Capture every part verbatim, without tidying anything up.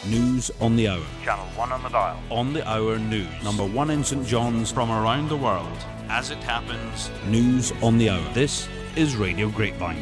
News on the hour. Channel one on the dial. On the hour news. Number one in St John's from around the world. As it happens, news on the hour. This is Radio Grapevine.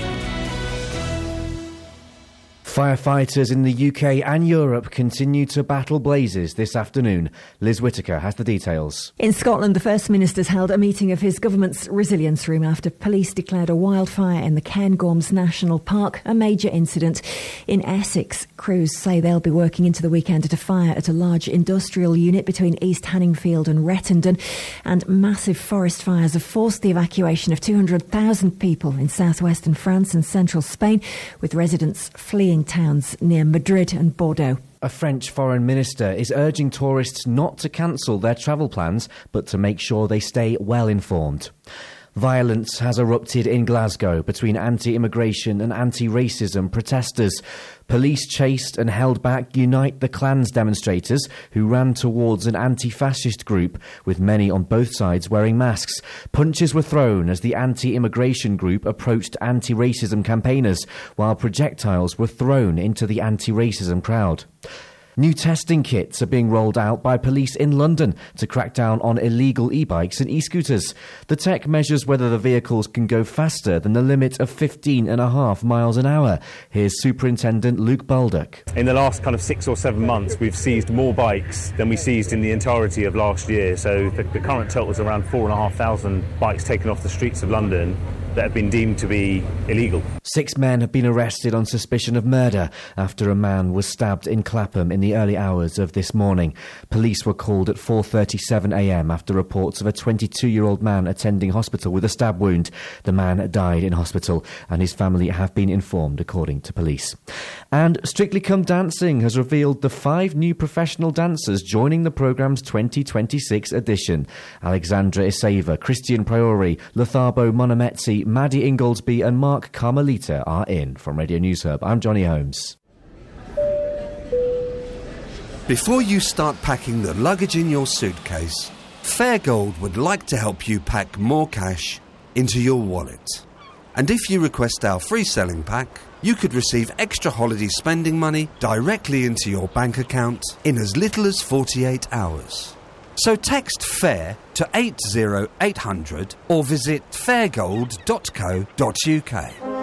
Firefighters in the U K and Europe continue to battle blazes this afternoon. Liz Whittaker has the details. In Scotland, the First Minister's held a meeting of his government's resilience room after police declared a wildfire in the Cairngorms National Park a major incident. In Essex, crews say they'll be working into the weekend at a fire at a large industrial unit between East Hanningfield and Rettendon. And massive forest fires have forced the evacuation of two hundred thousand people in southwestern France and central Spain, with residents fleeing towns near Madrid and Bordeaux. A French foreign minister is urging tourists not to cancel their travel plans, but to make sure they stay well informed. Violence has erupted in Glasgow between anti-immigration and anti-racism protesters. Police chased and held back Unite the Clans demonstrators who ran towards an anti-fascist group, with many on both sides wearing masks. Punches were thrown as the anti-immigration group approached anti-racism campaigners, while projectiles were thrown into the anti-racism crowd. New testing kits are being rolled out by police in London to crack down on illegal e-bikes and e-scooters. The tech measures whether the vehicles can go faster than the limit of fifteen and a half miles an hour. Here's Superintendent Luke Baldock. In the last kind of six or seven months, we've seized more bikes than we seized in the entirety of last year. So the, the current total is around four and a half thousand bikes taken off the streets of London that have been deemed to be illegal. Six men have been arrested on suspicion of murder after a man was stabbed in Clapham in the early hours of this morning. Police were called at four thirty-seven a m after reports of a twenty-two-year-old man attending hospital with a stab wound. The man died in hospital and his family have been informed, according to police. And Strictly Come Dancing has revealed the five new professional dancers joining the programme's twenty twenty-six edition. Alexandra Iseva, Christian Priori, Lothabo Monametsi, Maddie Ingoldsby and Mark Carmelita are in. From Radio News Hub, I'm Johnny Holmes. Before you start packing the luggage in your suitcase, Fairgold would like to help you pack more cash into your wallet. And if you request our free selling pack, you could receive extra holiday spending money directly into your bank account in as little as forty-eight hours. So text FAIR to eight zero eight hundred or visit fairgold dot co dot uk.